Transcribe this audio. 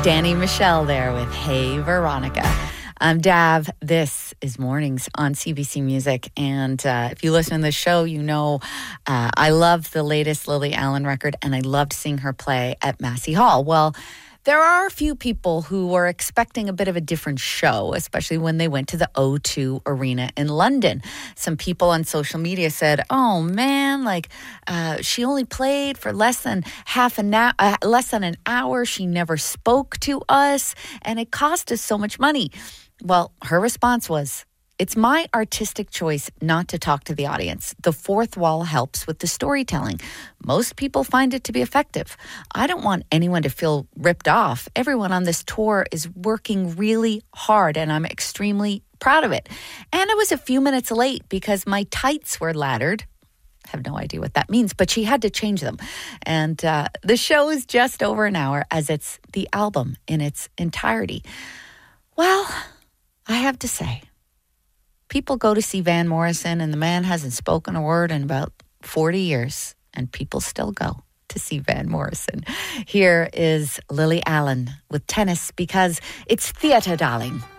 Danny Michelle there with Hey Veronica. I'm Dav. This is Mornings on CBC Music. And if you listen to the show, you know I love the latest Lily Allen record, and I loved seeing her play at Massey Hall. Well, there are a few people who were expecting a bit of a different show, especially when they went to the O2 Arena in London. Some people on social media said, oh man, she only played for less than an hour. She never spoke to us, and it cost us so much money. Well, her response was, it's my artistic choice not to talk to the audience. The fourth wall helps with the storytelling. Most people find it to be effective. I don't want anyone to feel ripped off. Everyone on this tour is working really hard, and I'm extremely proud of it. And I was a few minutes late because my tights were laddered. I have no idea what that means, but she had to change them. And the show is just over an hour, as it's the album in its entirety. Well, I have to say, people go to see Van Morrison, and the man hasn't spoken a word in about 40 years, and people still go to see Van Morrison. Here is Lily Allen with Tennis, because it's theatre, darling.